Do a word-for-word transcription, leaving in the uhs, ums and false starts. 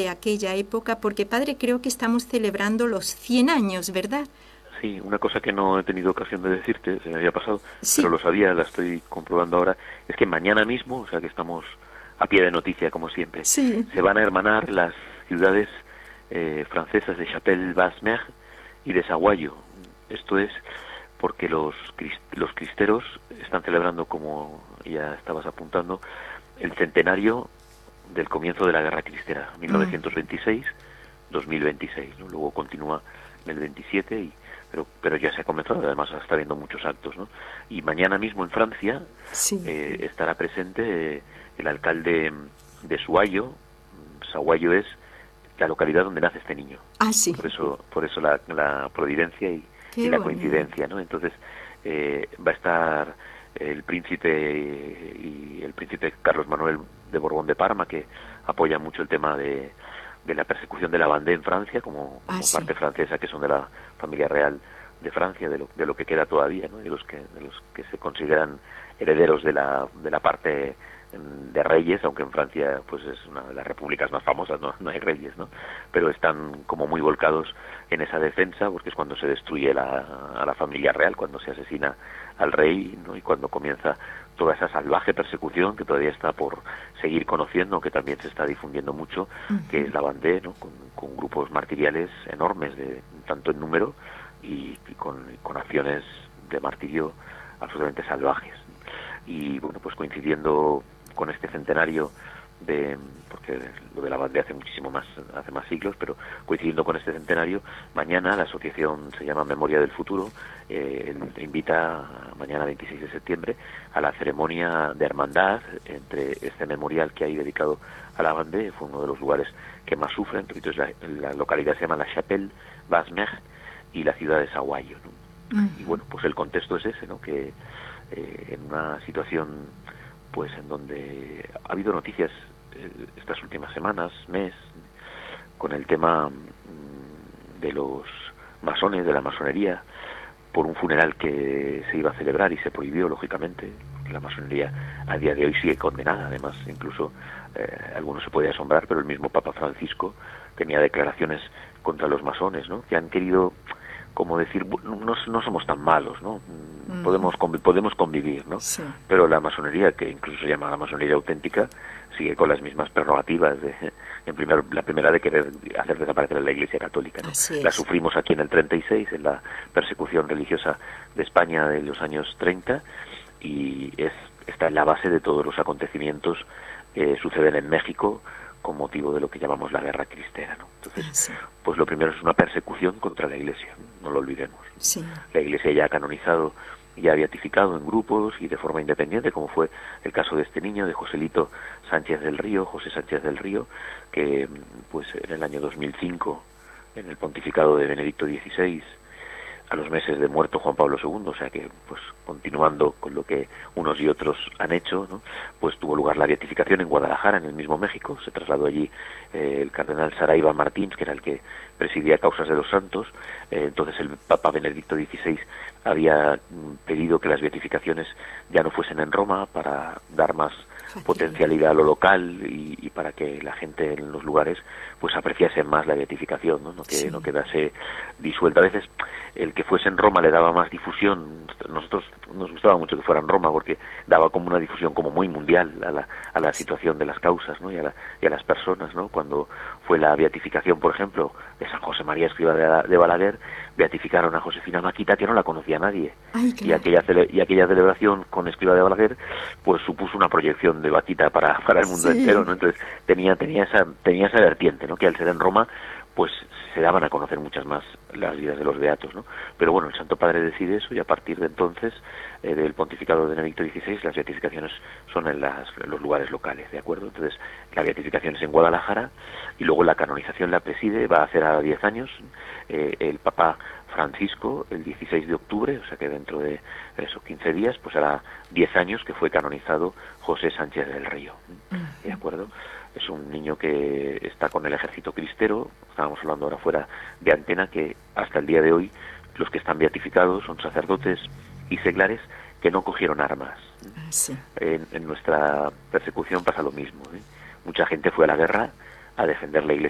de aquella época, porque padre, creo que estamos celebrando los cien años, ¿verdad? Sí, una cosa que no he tenido ocasión de decirte, se me había pasado, Sí. pero lo sabía, la estoy comprobando ahora, es que mañana mismo, o sea que estamos a pie de noticia como siempre, Sí. se van a hermanar las ciudades eh, francesas de Chapelle-Basse-Mer y de Saguayo. Esto es porque los, los cristeros están celebrando, como ya estabas apuntando, el centenario del comienzo de la Guerra Cristera, mil novecientos veintiséis dos mil veintiséis, ¿no? Luego continúa en el veintisiete, y, pero, pero ya se ha comenzado, además está habiendo muchos actos, ¿no? Y mañana mismo en Francia Sí. eh, estará presente eh, el alcalde de Suayo. Saguayo es la localidad donde nace este niño. Ah, sí. Por eso, por eso la, la providencia y, y la coincidencia, ¿no? Entonces eh, va a estar el príncipe y el príncipe Carlos Manuel de Borbón de Parma, que apoya mucho el tema de, de la persecución de la Vendée en Francia, como, como ah, sí. parte francesa, que son de la familia real de Francia, de lo, de lo que queda todavía, ¿no? De los que, de los que se consideran herederos de la, de la parte de reyes, aunque en Francia pues es una de las repúblicas más famosas, no, no hay reyes, ¿no? Pero están como muy volcados en esa defensa, porque es cuando se destruye la, a la familia real, cuando se asesina al rey, ¿no? Y cuando comienza toda esa salvaje persecución que todavía está por seguir conociendo, que también se está difundiendo mucho, uh-huh. que es la Vendée, ¿no? Con, con grupos martiriales enormes, de tanto en número y, y con, con acciones de martirio absolutamente salvajes. Y bueno, pues coincidiendo con este centenario de, porque lo de la Vendée hace muchísimo más, hace más siglos, pero coincidiendo con este centenario, mañana la asociación se llama Memoria del Futuro, eh, invita mañana veintiséis de septiembre a la ceremonia de hermandad entre este memorial que hay dedicado a la Vendée. Fue uno de los lugares que más sufren, repito, la, la localidad se llama la Chapelle-Basse-Mer y la ciudad de Saguayo, ¿no? Uh-huh. Y bueno, pues el contexto es ese, ¿no? Que eh, en una situación pues en donde ha habido noticias eh, estas últimas semanas, mes, con el tema mmm, de los masones, de la masonería, por un funeral que se iba a celebrar y se prohibió, lógicamente. La masonería a día de hoy sigue condenada, además, incluso eh, algunos se puede asombrar, pero el mismo Papa Francisco tenía declaraciones contra los masones, ¿no? Que han querido, como decir, no, no somos tan malos, ¿no? Uh-huh. Podemos conv- podemos convivir, ¿no? Sí. Pero la masonería, que incluso se llama la masonería auténtica, sigue con las mismas prerrogativas de, en primer, la primera de querer hacer desaparecer la Iglesia Católica, ¿no? La sufrimos aquí en el treinta y seis, en la persecución religiosa de España de los años treinta, y es está en la base de todos los acontecimientos que suceden en México con motivo de lo que llamamos la Guerra Cristera, ¿no? Entonces, sí. pues lo primero es una persecución contra la Iglesia, no lo olvidemos. Sí. La Iglesia ya ha canonizado, ya ha beatificado en grupos y de forma independiente, como fue el caso de este niño, de Joselito Sánchez del Río, José Sánchez del Río, que pues en el año dos mil cinco, en el pontificado de Benedicto dieciséis, a los meses de muerto Juan Pablo segundo, o sea que pues continuando con lo que unos y otros han hecho, ¿no? Pues tuvo lugar la beatificación en Guadalajara, en el mismo México. Se trasladó allí eh, el cardenal Saraiva Martins, que era el que presidía Causas de los Santos. Eh, entonces el Papa Benedicto dieciséis había pedido que las beatificaciones ya no fuesen en Roma para dar más potencialidad a lo local y, y para que la gente en los lugares pues apreciase más la beatificación, ¿no? No que sí. no quedase disuelta. A veces el que fuese en Roma le daba más difusión. Nosotros nos gustaba mucho que fuera en Roma porque daba como una difusión como muy mundial a la, a la situación de las causas, ¿no? y, a la, y a las personas, ¿no? Cuando fue la beatificación, por ejemplo, de San José María Escrivá de, de Balaguer, beatificaron a Josefina Maquita, que no la conocía nadie. Ay, y, aquella cele, y aquella celebración con Escrivá de Balaguer pues supuso una proyección de Vaquita para, para el mundo sí. entero, ¿no? Entonces tenía tenía esa tenía esa vertiente, ¿no? Que al ser en Roma pues se daban a conocer muchas más las vidas de los beatos, ¿no? Pero bueno, el Santo Padre decide eso y a partir de entonces, eh, del pontificado de Benedicto dieciséis, las beatificaciones son en, las, en los lugares locales, ¿de acuerdo? Entonces la beatificación es en Guadalajara y luego la canonización la preside, va a hacer a diez años, eh, el Papa Francisco, el dieciséis de octubre, o sea que dentro de esos quince días, pues hará diez años que fue canonizado José Sánchez del Río, ¿de acuerdo? Es un niño que está con el ejército cristero, estábamos hablando ahora fuera de antena, que hasta el día de hoy los que están beatificados son sacerdotes y seglares que no cogieron armas. Ah, sí. en, en nuestra persecución pasa lo mismo, ¿eh? Mucha gente fue a la guerra a defender la Iglesia